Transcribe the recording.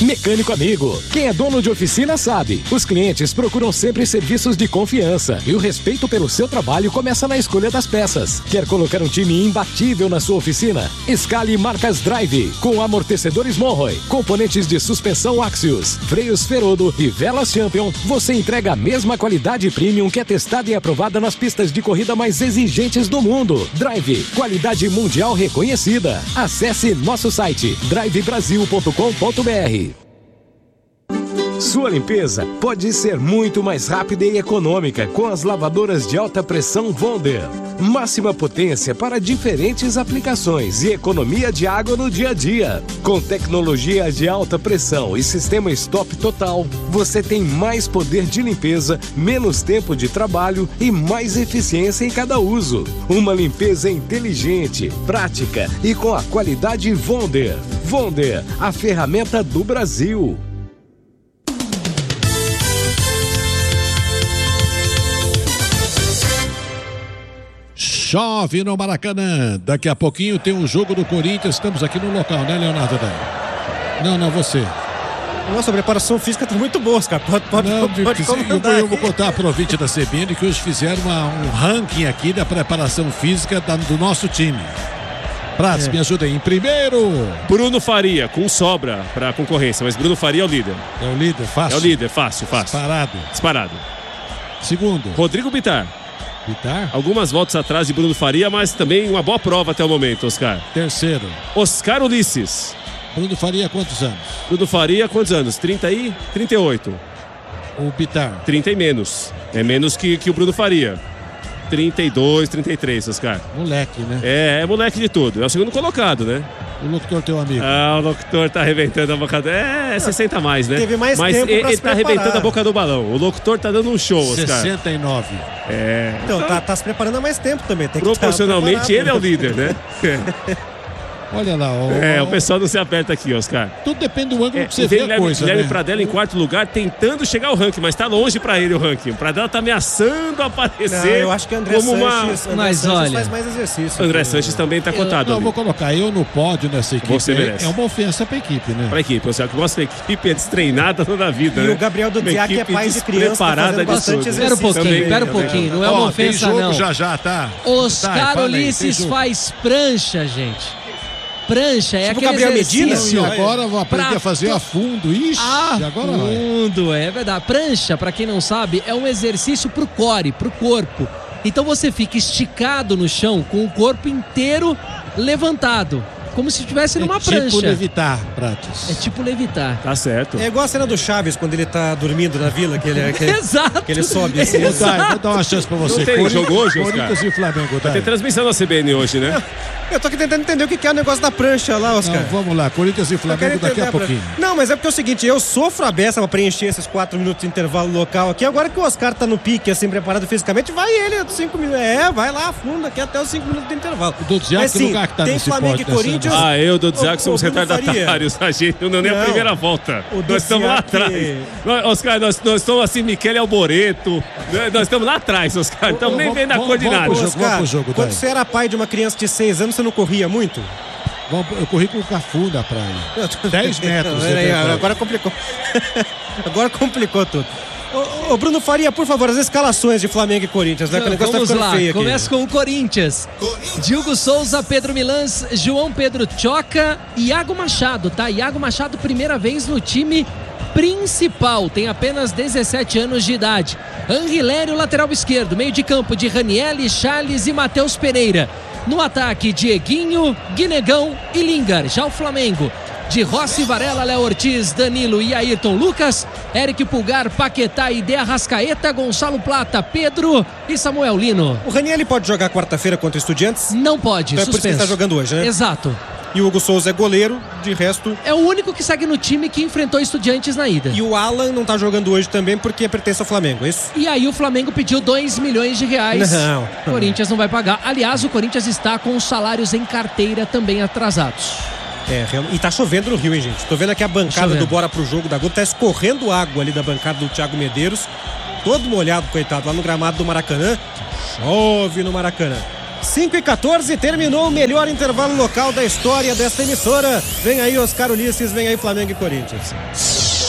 Mecânico Amigo. Quem é dono de oficina sabe. Os clientes procuram sempre serviços de confiança e o respeito pelo seu trabalho começa na escolha das peças. Quer colocar um time imbatível na sua oficina? Escale marcas Drive, com amortecedores Monroe, componentes de suspensão Axios, freios Ferodo e velas Champion. Você entrega a mesma qualidade premium que é testada e aprovada nas pistas de corrida mais exigentes do mundo. Drive, qualidade mundial reconhecida. Acesse nosso site drivebrasil.com.br. Sua limpeza pode ser muito mais rápida e econômica com as lavadoras de alta pressão Wonder. Máxima potência para diferentes aplicações e economia de água no dia a dia. Com tecnologia de alta pressão e sistema stop total, você tem mais poder de limpeza, menos tempo de trabalho e mais eficiência em cada uso. Uma limpeza inteligente, prática e com a qualidade Wonder. Wonder, a ferramenta do Brasil. Chove no Maracanã. Daqui a pouquinho tem um jogo do Corinthians. Estamos aqui no local, né, Leonardo? Não, você. Nossa, a preparação física está muito boa, cara. Pode comentar. Eu vou contar para o ouvinte da CBN que hoje fizeram um ranking aqui da preparação física do nosso time. Prats, me ajuda aí. Em primeiro, Bruno Faria, com sobra para a concorrência, mas Bruno Faria é o líder. É o líder, fácil. É o líder, fácil. Disparado. Segundo, Rodrigo Bitar. Algumas voltas atrás de Bruno Faria, mas também uma boa prova até o momento, Oscar. Terceiro, Oscar Ulisses. Bruno Faria, quantos anos? Bruno Faria, quantos anos? 30 e 38. O Bitar? 30 e menos. É menos que o Bruno Faria. 32, 33, Oscar. Moleque, né? É moleque de tudo. É o segundo colocado, né? O locutor teu amigo. O locutor tá arrebentando a boca do... 60 mais, né? Teve mais mas tempo pra ele tá arrebentando a boca do balão. O locutor tá dando um show, Oscar. 69. Então, tá se preparando há mais tempo também. Tem que proporcionalmente, ele é o líder, né? Olha lá, o pessoal não se aperta aqui, Oscar. Tudo depende do ângulo que você vê a coisa, Guilherme né? Pradella em quarto lugar, tentando chegar ao ranking, mas tá longe pra ele o ranking. O Pradella tá ameaçando aparecer. Não, eu acho que André Sanches faz mais exercício. André Sanches também tá cotado. Eu vou colocar eu no pódio nessa equipe. Você merece. É uma ofensa pra equipe, né? Pra equipe, Oscar, que nossa equipe é destreinada toda a vida, E né? o Gabriel Dudziak é pai de criança, tá fazendo bastante exercício. Espera um pouquinho, não é uma ofensa, tem jogo não. Já, tá? Oscar Ulisses faz prancha, gente. Prancha, é tipo aquele Gabriel exercício. Medina, agora eu vou aprender a fazer a fundo. Ixi, agora vai. Fundo, é verdade. Prancha, pra quem não sabe, é um exercício pro core, pro corpo. Então você fica esticado no chão com o corpo inteiro levantado, como se estivesse numa prancha. É tipo levitar, Prates. É tipo levitar. Tá certo. É igual a cena do Chaves, quando ele tá dormindo na vila, que ele Exato. Que ele sobe assim. Vou dar uma chance pra você. Não tem jogo hoje, Corinthians Oscar? e Flamengo, tá? Tem transmissão na CBN hoje, né? Eu tô aqui tentando entender o que é o negócio da prancha lá, Oscar. Não, vamos lá, Corinthians e Flamengo daqui a pouquinho. Não, mas é porque é o seguinte, eu sofro a beça pra preencher esses 4 minutos de intervalo local aqui. Agora que o Oscar tá no pique, assim, preparado fisicamente, vai ele, 5 minutos. Vai lá, afunda aqui até os 5 minutos de intervalo. O Dudziak, que lugar que tá tem nesse Flamengo pódio, e Corinthians. Eu e o Dudziak somos Bruno retardatários, a gente não deu nem a primeira volta. Nós estamos lá atrás. Oscar, nós estamos assim, Michele Alboreto. Nós estamos lá atrás, Oscar. Estamos nem vendo a cor de nada. Oscar, quando você era pai de uma criança de 6 anos, você não corria muito? Eu corri com o Cafu na praia. 10 metros. Agora complicou. Agora complicou tudo. Ô Bruno Faria, por favor, as escalações de Flamengo e Corinthians, né? Vamos lá, começa com o Corinthians. Diogo Souza, Pedro Milans, João Pedro Choca, Iago Machado, tá? Iago Machado, primeira vez no time principal, tem apenas 17 anos de idade. Anguilério, lateral esquerdo, meio de campo de Ranielli, Charles e Matheus Pereira. No ataque, Dieguinho, Guinegão e Lingard. Já o Flamengo, de Rossi, Varela, Léo Ortiz, Danilo e Ayrton Lucas, Eric Pulgar, Paquetá e De Arrascaeta, Gonçalo Plata, Pedro e Samuel Lino. O Ranielli pode jogar quarta-feira contra Estudiantes? Não pode, então é por isso que ele tá jogando hoje, né? Exato. E o Hugo Souza é goleiro, de resto... É o único que segue no time que enfrentou Estudiantes na ida. E o Alan não tá jogando hoje também porque pertence ao Flamengo, é isso? E aí o Flamengo pediu 2 milhões de reais. Não. O Corinthians não vai pagar. Aliás, o Corinthians está com os salários em carteira também atrasados. E tá chovendo no Rio, hein, gente? Tô vendo aqui a bancada do Bora pro Jogo da Globo. Tá escorrendo água ali da bancada do Thiago Medeiros. Todo molhado, coitado, lá no gramado do Maracanã. Chove no Maracanã. 5h14, terminou o melhor intervalo local da história desta emissora. Vem aí Oscar Ulisses, vem aí Flamengo e Corinthians.